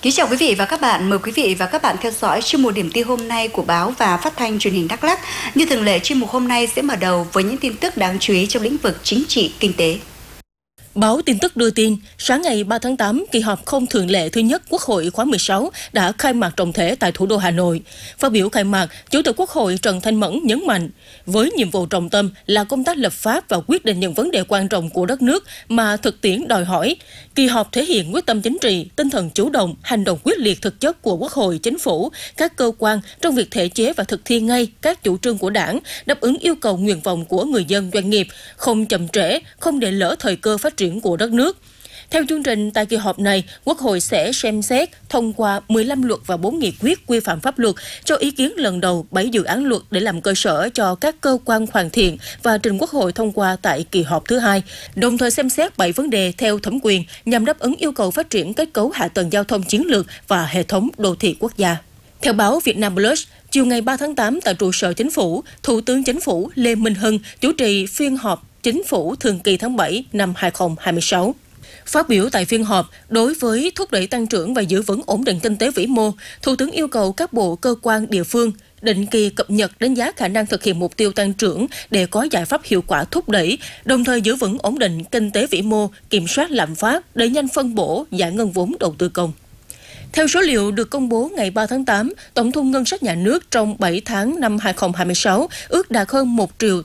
Kính chào quý vị và các bạn. Mời quý vị và các bạn theo dõi chuyên mục điểm tin hôm nay của báo và phát thanh truyền hình Đắk Lắk. Như thường lệ, chuyên mục hôm nay sẽ mở đầu với những tin tức đáng chú ý trong lĩnh vực chính trị, kinh tế. Báo tin tức đưa tin, sáng ngày 3 tháng 8, kỳ họp không thường lệ thứ nhất Quốc hội khóa 16 đã khai mạc trọng thể tại thủ đô Hà Nội. Phát biểu khai mạc, Chủ tịch Quốc hội Trần Thanh Mẫn nhấn mạnh, với nhiệm vụ trọng tâm là công tác lập pháp và quyết định những vấn đề quan trọng của đất nước mà thực tiễn đòi hỏi, kỳ họp thể hiện quyết tâm chính trị, tinh thần chủ động, hành động quyết liệt thực chất của Quốc hội, Chính phủ, các cơ quan trong việc thể chế và thực thi ngay các chủ trương của Đảng, đáp ứng yêu cầu nguyện vọng của người dân doanh nghiệp, không chậm trễ, không để lỡ thời cơ phát triển của đất nước. Theo chương trình, tại kỳ họp này, Quốc hội sẽ xem xét thông qua 15 luật và 4 nghị quyết quy phạm pháp luật, cho ý kiến lần đầu 7 dự án luật để làm cơ sở cho các cơ quan hoàn thiện và trình Quốc hội thông qua tại kỳ họp thứ 2, đồng thời xem xét 7 vấn đề theo thẩm quyền nhằm đáp ứng yêu cầu phát triển kết cấu hạ tầng giao thông chiến lược và hệ thống đô thị quốc gia. Theo báo Vietnam Plus, chiều ngày 3 tháng 8 tại trụ sở Chính phủ, Thủ tướng Chính phủ Lê Minh Hưng chủ trì phiên họp Chính phủ thường kỳ tháng 7 năm 2026. Phát biểu tại phiên họp, đối với thúc đẩy tăng trưởng và giữ vững ổn định kinh tế vĩ mô, Thủ tướng yêu cầu các bộ cơ quan địa phương định kỳ cập nhật đánh giá khả năng thực hiện mục tiêu tăng trưởng để có giải pháp hiệu quả thúc đẩy, đồng thời giữ vững ổn định kinh tế vĩ mô, kiểm soát lạm phát, đẩy nhanh phân bổ, giải ngân vốn đầu tư công. Theo số liệu được công bố ngày 3 tháng 8, tổng thu ngân sách nhà nước trong 7 tháng năm 2026 ước đạt hơn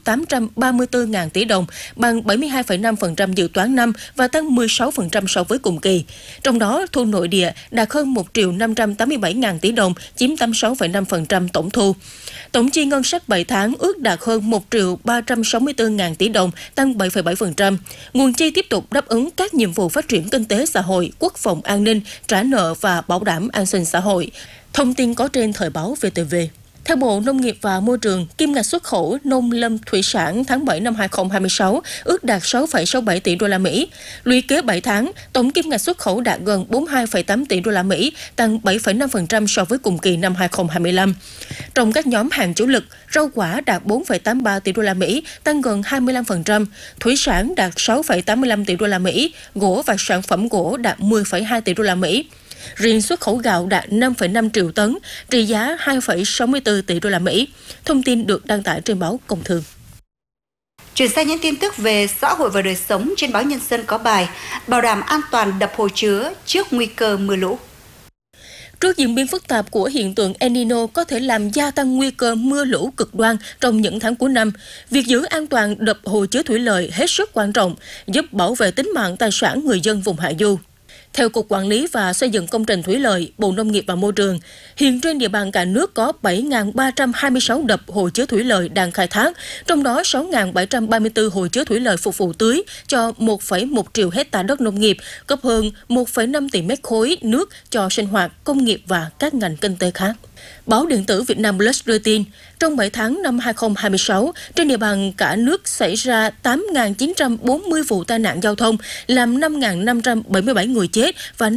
1.834 ngàn tỷ đồng, bằng 72,5% dự toán năm và tăng 16% so với cùng kỳ. Trong đó, thu nội địa đạt hơn 1.587 ngàn tỷ đồng, chiếm 86,5% tổng thu. Tổng chi ngân sách 7 tháng ước đạt hơn 1.364 ngàn tỷ đồng, tăng 7,7%. Nguồn chi tiếp tục đáp ứng các nhiệm vụ phát triển kinh tế xã hội, quốc phòng an ninh, trả nợ và bảo đảm an sinh xã hội. Thông tin có trên thời báo VTV. Theo Bộ Nông nghiệp và Môi trường, kim ngạch xuất khẩu nông lâm thủy sản tháng 7 năm 2026 ước đạt 6,67 tỷ đô la Mỹ. Lũy kế 7 tháng, tổng kim ngạch xuất khẩu đạt gần 42,8 tỷ đô la Mỹ, tăng 7,5% so với cùng kỳ năm 2025. Trong các nhóm hàng chủ lực, rau quả đạt 4,83 tỷ đô la Mỹ, tăng gần 25%, thủy sản đạt 6,85 tỷ đô la Mỹ, gỗ và sản phẩm gỗ đạt 10,2 tỷ đô la Mỹ. Riêng xuất khẩu gạo đạt 5,5 triệu tấn, trị giá 2,64 tỷ đô la Mỹ. Thông tin được đăng tải trên báo Công thương. Chuyển sang những tin tức về xã hội và đời sống, trên báo Nhân dân có bài bảo đảm an toàn đập hồ chứa trước nguy cơ mưa lũ. Trước diễn biến phức tạp của hiện tượng El Nino có thể làm gia tăng nguy cơ mưa lũ cực đoan trong những tháng cuối năm, việc giữ an toàn đập hồ chứa thủy lợi hết sức quan trọng, giúp bảo vệ tính mạng tài sản người dân vùng hạ du. Theo Cục Quản lý và Xây dựng Công trình Thủy lợi, Bộ Nông nghiệp và Môi trường, hiện trên địa bàn cả nước có 7.326 đập hồ chứa thủy lợi đang khai thác, trong đó 6.734 hồ chứa thủy lợi phục vụ tưới cho 1,1 triệu hectare đất nông nghiệp, cấp hơn 1,5 tỷ mét khối nước cho sinh hoạt, công nghiệp và các ngành kinh tế khác. Báo điện tử Vietnam Plus đưa tin, trong 7 tháng năm 2026, trên địa bàn cả nước xảy ra 8.940 vụ tai nạn giao thông, làm 5.577 người chết và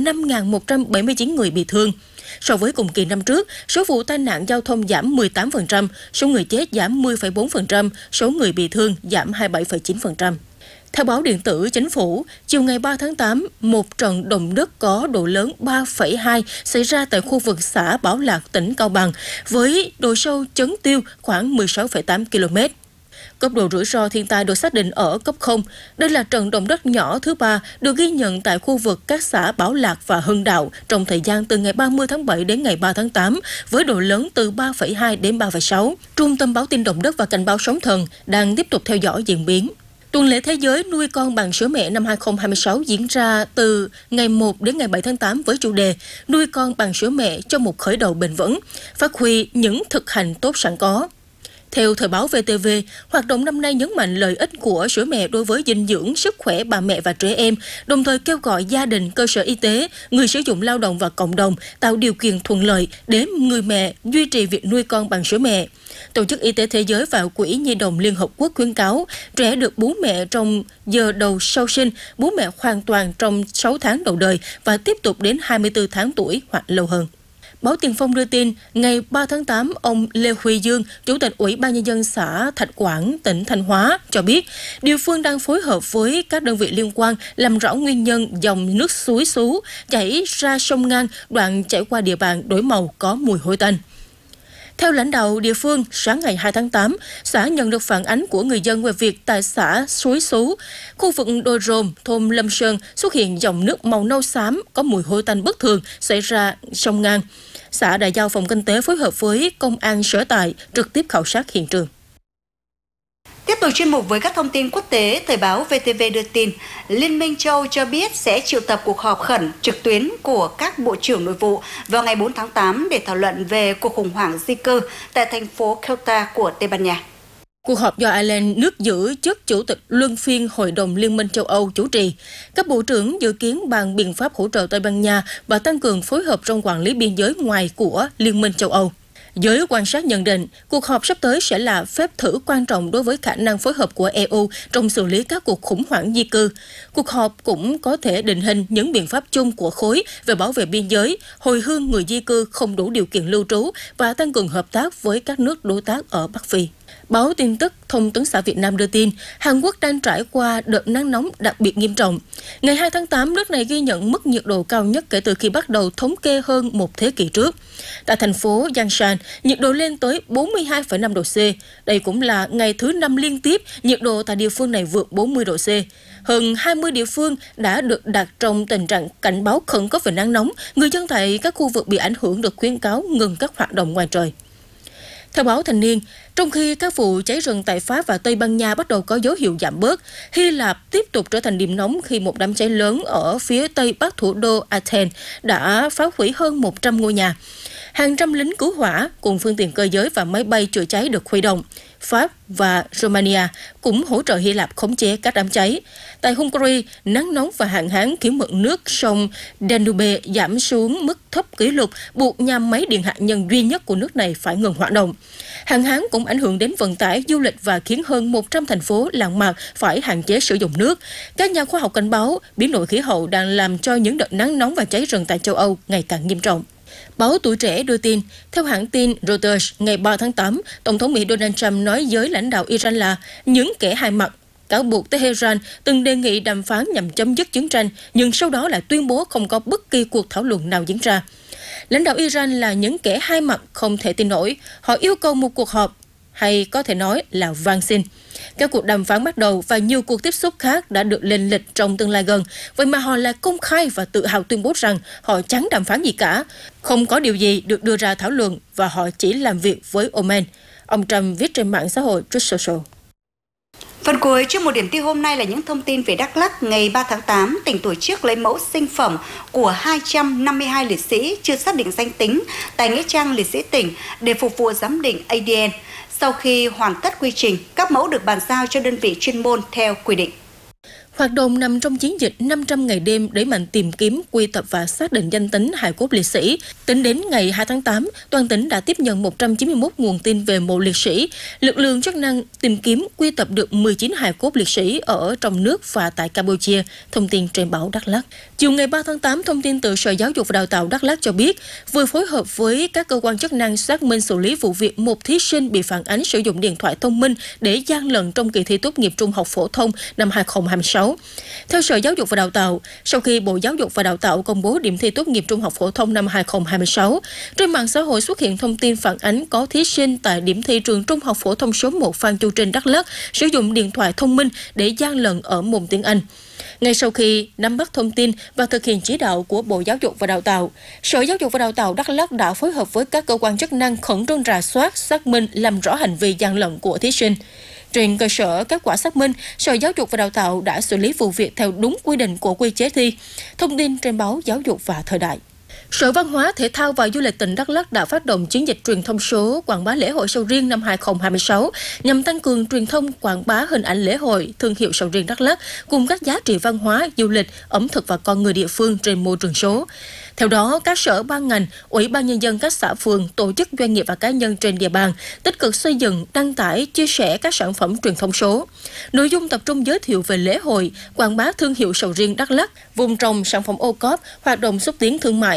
5.179 người bị thương. So với cùng kỳ năm trước, số vụ tai nạn giao thông giảm 18%, số người chết giảm 10,4%, số người bị thương giảm 27,9%. Theo báo điện tử Chính phủ, chiều ngày 3 tháng 8, một trận động đất có độ lớn 3,2 xảy ra tại khu vực xã Bảo Lạc, tỉnh Cao Bằng, với độ sâu chấn tiêu khoảng 16,8 km. Cấp độ rủi ro thiên tai được xác định ở cấp 0. Đây là trận động đất nhỏ thứ 3 được ghi nhận tại khu vực các xã Bảo Lạc và Hưng Đạo trong thời gian từ ngày 30 tháng 7 đến ngày 3 tháng 8, với độ lớn từ 3,2 đến 3,6. Trung tâm báo tin động đất và cảnh báo sóng thần đang tiếp tục theo dõi diễn biến. Tuần lễ Thế giới nuôi con bằng sữa mẹ năm 2026 diễn ra từ ngày 1 đến ngày 7 tháng 8 với chủ đề Nuôi con bằng sữa mẹ cho một khởi đầu bền vững, phát huy những thực hành tốt sẵn có. Theo thời báo VTV, hoạt động năm nay nhấn mạnh lợi ích của sữa mẹ đối với dinh dưỡng, sức khỏe bà mẹ và trẻ em, đồng thời kêu gọi gia đình, cơ sở y tế, người sử dụng lao động và cộng đồng tạo điều kiện thuận lợi để người mẹ duy trì việc nuôi con bằng sữa mẹ. Tổ chức Y tế Thế giới và Quỹ Nhi đồng Liên Hợp Quốc khuyến cáo trẻ được bú mẹ trong giờ đầu sau sinh, bú mẹ hoàn toàn trong 6 tháng đầu đời và tiếp tục đến 24 tháng tuổi hoặc lâu hơn. Báo Tiền Phong đưa tin, ngày 3 tháng 8, ông Lê Huy Dương, Chủ tịch Ủy ban Nhân dân xã Thạch Quảng, tỉnh Thanh Hóa, cho biết địa phương đang phối hợp với các đơn vị liên quan làm rõ nguyên nhân dòng nước suối Sú chảy ra sông Ngang, đoạn chảy qua địa bàn đổi màu có mùi hôi tanh. Theo lãnh đạo địa phương, sáng ngày 2 tháng 8, xã nhận được phản ánh của người dân về việc tại xã Suối Sú, khu vực đồi Rồm, thôn Lâm Sơn xuất hiện dòng nước màu nâu xám có mùi hôi tanh bất thường xảy ra sông Ngang. Xã đã giao phòng kinh tế phối hợp với công an sở tại trực tiếp khảo sát hiện trường. Tiếp tục chuyên mục với các thông tin quốc tế, Thời báo VTV đưa tin, Liên minh châu Âu cho biết sẽ triệu tập cuộc họp khẩn trực tuyến của các bộ trưởng nội vụ vào ngày 4 tháng 8 để thảo luận về cuộc khủng hoảng di cư tại thành phố Ceuta của Tây Ban Nha. Cuộc họp do Ireland, nước giữ chức Chủ tịch luân phiên Hội đồng Liên minh châu Âu chủ trì. Các bộ trưởng dự kiến bàn biện pháp hỗ trợ Tây Ban Nha và tăng cường phối hợp trong quản lý biên giới ngoài của Liên minh châu Âu. Giới quan sát nhận định, cuộc họp sắp tới sẽ là phép thử quan trọng đối với khả năng phối hợp của EU trong xử lý các cuộc khủng hoảng di cư. Cuộc họp cũng có thể định hình những biện pháp chung của khối về bảo vệ biên giới, hồi hương người di cư không đủ điều kiện lưu trú và tăng cường hợp tác với các nước đối tác ở Bắc Phi. Báo tin tức Thông tấn xã Việt Nam đưa tin, Hàn Quốc đang trải qua đợt nắng nóng đặc biệt nghiêm trọng. Ngày 2 tháng 8, nước này ghi nhận mức nhiệt độ cao nhất kể từ khi bắt đầu thống kê hơn một thế kỷ trước. Tại thành phố Yangsan, nhiệt độ lên tới 42,5 độ C. Đây cũng là ngày thứ 5 liên tiếp nhiệt độ tại địa phương này vượt 40 độ C. Hơn 20 địa phương đã được đặt trong tình trạng cảnh báo khẩn cấp về nắng nóng. Người dân tại các khu vực bị ảnh hưởng được khuyến cáo ngừng các hoạt động ngoài trời. Theo báo Thanh niên, trong khi các vụ cháy rừng tại Pháp và Tây Ban Nha bắt đầu có dấu hiệu giảm bớt, Hy Lạp tiếp tục trở thành điểm nóng khi một đám cháy lớn ở phía tây bắc thủ đô Athens đã phá hủy hơn 100 ngôi nhà. Hàng trăm lính cứu hỏa cùng phương tiện cơ giới và máy bay chữa cháy được huy động. Pháp và Romania cũng hỗ trợ Hy Lạp khống chế các đám cháy. Tại Hungary, nắng nóng và hạn hán khiến mực nước sông Danube giảm xuống mức thấp kỷ lục, buộc nhà máy điện hạt nhân duy nhất của nước này phải ngừng hoạt động. Hạn hán cũng ảnh hưởng đến vận tải, du lịch và khiến hơn 100 thành phố làng mạc phải hạn chế sử dụng nước. Các nhà khoa học cảnh báo biến đổi khí hậu đang làm cho những đợt nắng nóng và cháy rừng tại châu Âu ngày càng nghiêm trọng. Báo Tuổi Trẻ đưa tin, theo hãng tin Reuters, ngày 3 tháng 8, Tổng thống Mỹ Donald Trump nói với lãnh đạo Iran là những kẻ hai mặt, cáo buộc Tehran từng đề nghị đàm phán nhằm chấm dứt chiến tranh, nhưng sau đó lại tuyên bố không có bất kỳ cuộc thảo luận nào diễn ra. Lãnh đạo Iran là những kẻ hai mặt không thể tin nổi. Họ yêu cầu một cuộc họp, hay có thể nói là van xin. Các cuộc đàm phán bắt đầu và nhiều cuộc tiếp xúc khác đã được lên lịch trong tương lai gần. Vậy mà họ lại công khai và tự hào tuyên bố rằng họ chẳng đàm phán gì cả. Không có điều gì được đưa ra thảo luận và họ chỉ làm việc với Oman. Ông Trump viết trên mạng xã hội Truth Social. Phần cuối trong một điểm tin hôm nay là những thông tin về Đắk Lắk. Ngày 3 tháng 8, tỉnh tổ chức lấy mẫu sinh phẩm của 252 liệt sĩ chưa xác định danh tính tại nghĩa trang liệt sĩ tỉnh để phục vụ giám định ADN. Sau khi hoàn tất quy trình, các mẫu được bàn giao cho đơn vị chuyên môn theo quy định. Hoạt động nằm trong chiến dịch 500 ngày đêm đẩy mạnh tìm kiếm, quy tập và xác định danh tính hài cốt liệt sĩ. Tính đến ngày 2 tháng 8, toàn tỉnh đã tiếp nhận 191 nguồn tin về mộ liệt sĩ. Lực lượng chức năng tìm kiếm, quy tập được 19 hài cốt liệt sĩ ở trong nước và tại Campuchia, thông tin trên báo Đắk Lắk. Chiều ngày 3 tháng 8, thông tin từ Sở Giáo dục và Đào tạo Đắk Lắk cho biết, vừa phối hợp với các cơ quan chức năng xác minh xử lý vụ việc một thí sinh bị phản ánh sử dụng điện thoại thông minh để gian lận trong kỳ thi tốt nghiệp trung học phổ thông năm 2026. Theo Sở Giáo dục và Đào tạo, sau khi Bộ Giáo dục và Đào tạo công bố điểm thi tốt nghiệp trung học phổ thông năm 2026, trên mạng xã hội xuất hiện thông tin phản ánh có thí sinh tại điểm thi trường trung học phổ thông số 1 Phan Chu Trinh, Đắk Lắk sử dụng điện thoại thông minh để gian lận ở môn tiếng Anh. Ngay sau khi nắm bắt thông tin và thực hiện chỉ đạo của Bộ Giáo dục và Đào tạo, Sở Giáo dục và Đào tạo Đắk Lắk đã phối hợp với các cơ quan chức năng khẩn trương rà soát, xác minh, làm rõ hành vi gian lận của thí sinh. Trên cơ sở kết quả xác minh, Sở Giáo dục và Đào tạo đã xử lý vụ việc theo đúng quy định của quy chế thi. Thông tin trên báo Giáo dục và Thời đại. Sở Văn hóa, Thể thao và Du lịch tỉnh Đắk Lắk đã phát động chiến dịch truyền thông số quảng bá lễ hội sầu riêng năm 2026 nhằm tăng cường truyền thông quảng bá hình ảnh lễ hội, thương hiệu sầu riêng Đắk Lắk cùng các giá trị văn hóa, du lịch, ẩm thực và con người địa phương trên môi trường số. Theo đó, các sở ban ngành, Ủy ban Nhân dân các xã phường, tổ chức doanh nghiệp và cá nhân trên địa bàn tích cực xây dựng, đăng tải, chia sẻ các sản phẩm truyền thông số. Nội dung tập trung giới thiệu về lễ hội, quảng bá thương hiệu sầu riêng Đắk Lắk, vùng trồng sản phẩm ô cốp, hoạt động xúc tiến thương mại,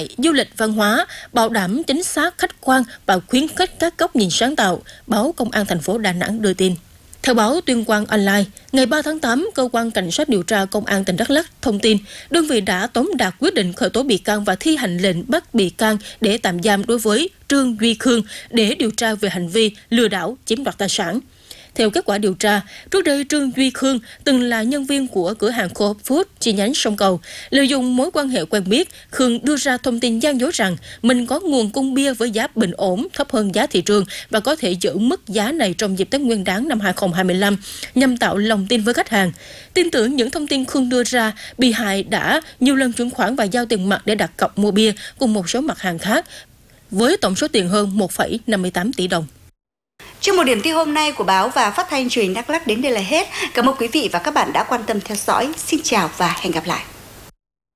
mại, du lịch văn hóa, bảo đảm chính xác, khách quan và khuyến khích các góc nhìn sáng tạo, báo Công an thành phố Đà Nẵng đưa tin. Theo báo Tuyên quang Online, ngày 3 tháng 8, Cơ quan Cảnh sát điều tra Công an tỉnh Đắk Lắk thông tin đơn vị đã tống đạt quyết định khởi tố bị can và thi hành lệnh bắt bị can để tạm giam đối với Trương Duy Khương để điều tra về hành vi lừa đảo chiếm đoạt tài sản. Theo kết quả điều tra, trước đây Trương Duy Khương từng là nhân viên của cửa hàng Coop Food chi nhánh Sông Cầu. Lợi dụng mối quan hệ quen biết, Khương đưa ra thông tin gian dối rằng mình có nguồn cung bia với giá bình ổn thấp hơn giá thị trường và có thể giữ mức giá này trong dịp Tết Nguyên đán năm 2025 nhằm tạo lòng tin với khách hàng. Tin tưởng những thông tin Khương đưa ra, bị hại đã nhiều lần chuyển khoản và giao tiền mặt để đặt cọc mua bia cùng một số mặt hàng khác với tổng số tiền hơn 1,58 tỷ đồng. Trong một điểm tin hôm nay của báo và phát thanh truyền hình Đắk Lắk đến đây là hết. Cảm ơn quý vị và các bạn đã quan tâm theo dõi. Xin chào và hẹn gặp lại.